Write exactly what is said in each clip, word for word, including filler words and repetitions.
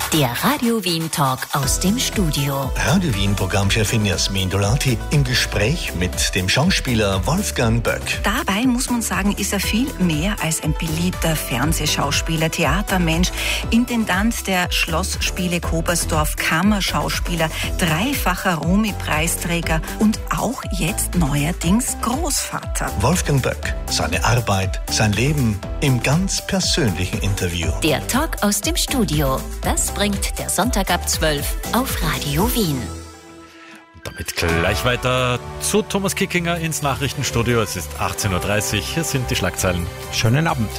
Der Radio Wien Talk aus dem Studio. Radio Wien Programmchefin Jasmin Dolati im Gespräch mit dem Schauspieler Wolfgang Böck. Dabei muss man sagen, ist er viel mehr als ein beliebter Fernsehschauspieler, Theatermensch, Intendant der Schlossspiele Kobersdorf, Kammerschauspieler, dreifacher Romy-Preisträger und auch jetzt neuerdings Großvater. Wolfgang Böck, seine Arbeit, sein Leben im ganz persönlichen Interview. Der Talk aus dem Studio. Das bringt der Sonntag ab zwölf auf Radio Wien. Damit gleich weiter zu Thomas Kickinger ins Nachrichtenstudio. Es ist achtzehn Uhr dreißig. Hier sind die Schlagzeilen. Schönen Abend.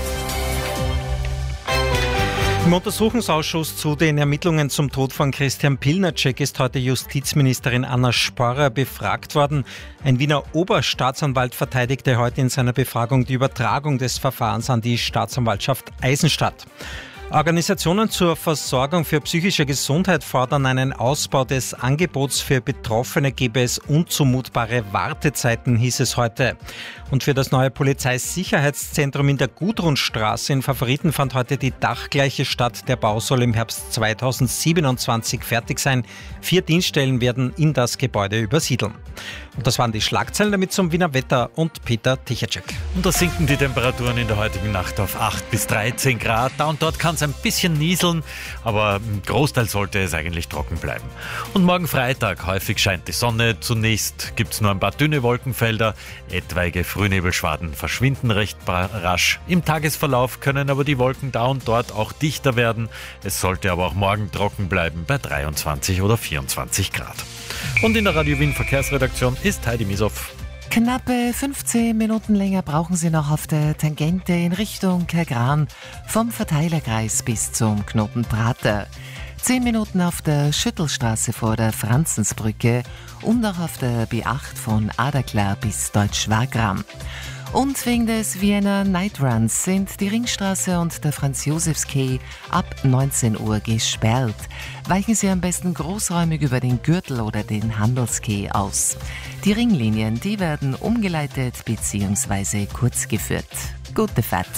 Im Untersuchungsausschuss zu den Ermittlungen zum Tod von Christian Pilnacek ist heute Justizministerin Anna Sporrer befragt worden. Ein Wiener Oberstaatsanwalt verteidigte heute in seiner Befragung die Übertragung des Verfahrens an die Staatsanwaltschaft Eisenstadt. Organisationen zur Versorgung für psychische Gesundheit fordern einen Ausbau des Angebots. Für Betroffene gäbe es unzumutbare Wartezeiten, hieß es heute. Und für das neue Polizeisicherheitszentrum in der Gudrunstraße in Favoriten fand heute die Dachgleiche statt. Der Bau soll im Herbst zweitausendsiebenundzwanzig fertig sein. Vier Dienststellen werden in das Gebäude übersiedeln. Und das waren die Schlagzeilen, damit zum Wiener Wetter und Peter Tichacek. Und da sinken die Temperaturen in der heutigen Nacht auf acht bis dreizehn Grad. Da und dort kann es ein bisschen nieseln, aber im Großteil sollte es eigentlich trocken bleiben. Und morgen Freitag, häufig scheint die Sonne. Zunächst gibt es nur ein paar dünne Wolkenfelder. Etwaige Frühnebelschwaden verschwinden recht rasch. Im Tagesverlauf können aber die Wolken da und dort auch dichter werden. Es sollte aber auch morgen trocken bleiben bei dreiundzwanzig oder vierundzwanzig Grad. Und in der Radio Wien Verkehrsredaktion ist Heidi Miesow. Knappe fünfzehn Minuten länger brauchen Sie noch auf der Tangente in Richtung Kergran vom Verteilerkreis bis zum Knoten Prater. Zehn Minuten auf der Schüttelstraße vor der Franzensbrücke und auch auf der B acht von Adaklar bis Deutsch-Wagram. Und wegen des Vienna Night Runs sind die Ringstraße und der Franz-Josefs-Quai ab neunzehn Uhr gesperrt. Weichen Sie am besten großräumig über den Gürtel oder den Handelsquai aus. Die Ringlinien, die werden umgeleitet bzw. kurz geführt. Gute Fahrt.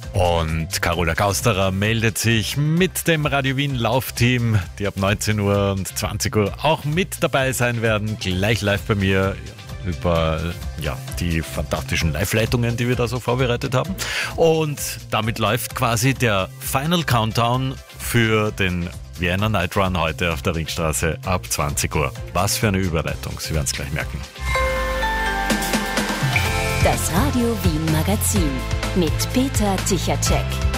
Und Carola Gausterer meldet sich mit dem Radio Wien Laufteam, die ab neunzehn Uhr und zwanzig Uhr auch mit dabei sein werden, gleich live bei mir über ja, die fantastischen Live-Leitungen, die wir da so vorbereitet haben. Und damit läuft quasi der Final Countdown für den Vienna Night Run heute auf der Ringstraße ab zwanzig Uhr. Was für eine Überleitung, Sie werden es gleich merken. Das Radio Wien Magazin mit Peter Tichacek.